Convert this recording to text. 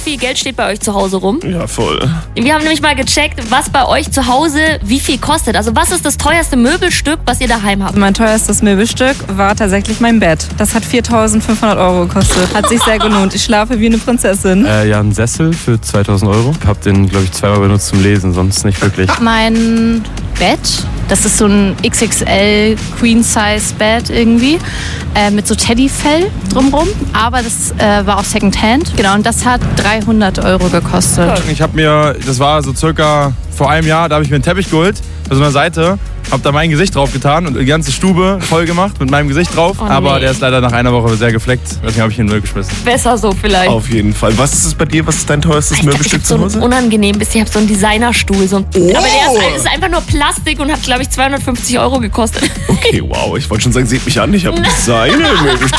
viel Geld steht bei euch zu Hause rum? Ja, voll. Wir haben nämlich mal gecheckt, was bei euch zu Hause wie viel kostet. Also was ist das teuerste Möbelstück, was ihr daheim habt? Mein teuerstes Möbelstück war tatsächlich mein Bett. Das hat 4.500 € gekostet. Hat sich sehr gelohnt. Ich schlafe wie eine Prinzessin. Ja, ein Sessel für 2.000 €. Hab den, glaube ich, zweimal benutzt zum Lesen, sonst nicht wirklich. Mein Bett, das ist so ein XXL Queen-Size-Bett irgendwie, mit so Teddyfell drumrum. Aber das war auch Secondhand. Genau, und das hat 300 € gekostet. Ich habe mir, das war so circa vor einem Jahr, da habe ich mir einen Teppich geholt, bei so einer Seite, habe da mein Gesicht drauf getan und die ganze Stube voll gemacht mit meinem Gesicht drauf. Oh, aber nee. der ist leider nach einer Woche sehr gefleckt, deswegen habe ich ihn in den Müll geschmissen. Besser so vielleicht. Auf jeden Fall. Was ist es bei dir? Was ist dein teuerstes Ich Möbelstück hab so zu einen Hause? unangenehmen Biss. Ich habe so einen Designerstuhl. Aber der ist einfach nur Plastik und hat, glaube ich, 250 € gekostet. Okay, wow. Ich wollte schon sagen, seht mich an. Ich habe ein Designer-Möbelstück.